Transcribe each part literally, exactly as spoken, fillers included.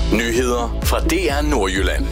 Nyheder fra D R Nordjylland.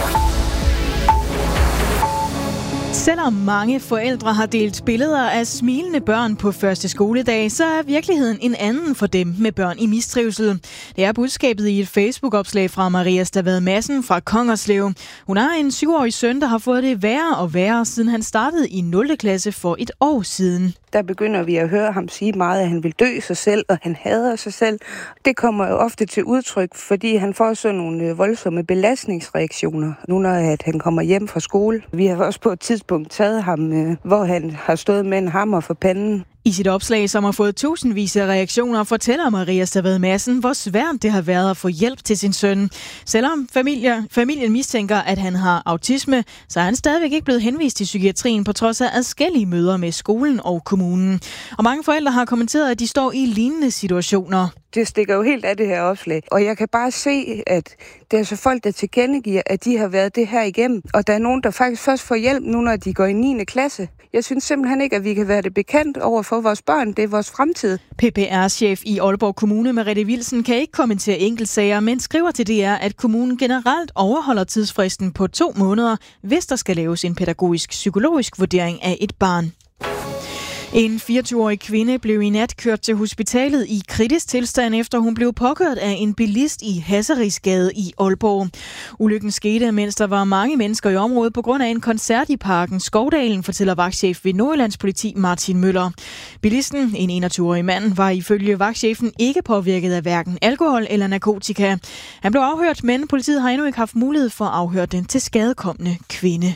Selvom mange forældre har delt billeder af smilende børn på første skoledag, så er virkeligheden en anden for dem med børn i mistrivsel. Det er budskabet i et Facebook-opslag fra Maria Stavad Madsen fra Kongerslev. Hun har en syvårig søn, der har fået det værre og værre, siden han startede i nul klasse for et år siden. Der begynder vi at høre ham sige meget, at han vil dø sig selv, og han hader sig selv. Det kommer jo ofte til udtryk, fordi han får sådan nogle voldsomme belastningsreaktioner, nu når at han kommer hjem fra skole. Vi har også på et tidspunkt taget ham, hvor han har stået med en hammer for panden. I sit opslag, som har fået tusindvis af reaktioner, fortæller Maria Stavad Madsen, hvor svært det har været at få hjælp til sin søn. Selvom familie, familien mistænker, at han har autisme, så er han stadigvæk ikke blevet henvist til psykiatrien på trods af adskillige møder med skolen og kommunen. Og mange forældre har kommenteret, at de står i lignende situationer. Det stikker jo helt af det her opslag, og jeg kan bare se, at det er så folk, der tilkendegiver, at de har været det her igennem. Og der er nogen, der faktisk først får hjælp nu, når de går i niende klasse. Jeg synes simpelthen ikke, at vi kan være det bekendt over for vores børn. Det er vores fremtid. P P R-chef i Aalborg Kommune, Merete Wilson, kan ikke kommentere enkeltsager, men skriver til D R, at kommunen generelt overholder tidsfristen på to måneder, hvis der skal laves en pædagogisk-psykologisk vurdering af et barn. En fireogtyve-årig kvinde blev i nat kørt til hospitalet i kritisk tilstand, efter hun blev påkørt af en bilist i Hasserisgade i Aalborg. Ulykken skete, mens der var mange mennesker i området på grund af en koncert i parken Skovdalen, fortæller vagtchef ved Nordjyllands politi Martin Møller. Bilisten, en enogtyve-årig mand, var ifølge vagtchefen ikke påvirket af hverken alkohol eller narkotika. Han blev afhørt, men politiet har endnu ikke haft mulighed for at afhøre den tilskadekomne kvinde.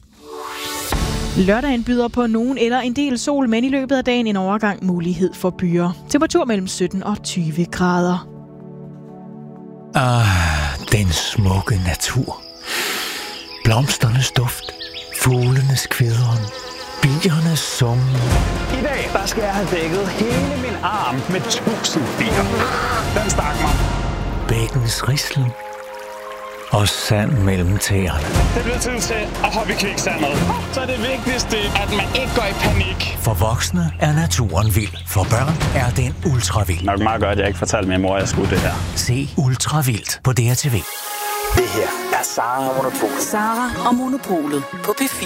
Lørdagen byder på nogen eller en del sol, men i løbet af dagen en overgang mulighed for byer. Temperatur mellem sytten og tyve grader. Ah, den smukke natur. Blomsternes duft, fuglenes kvidren, biernes summen. I dag, der skal jeg have dækket hele min arm med tusind bier. Den stak mig. Bækkens rislen og sand mellem tæerne. Det bliver tid til at hoppe i kviksandet. Så er det vigtigste, at man ikke går i panik. For voksne er naturen vild. For børn er den ultra vild. Nok meget godt, at jeg ikke fortalte min mor, at jeg skulle det her. Se Ultra Vildt på D R T V. Det her er Sara og Monopolet. Sara og Monopolet på P fire.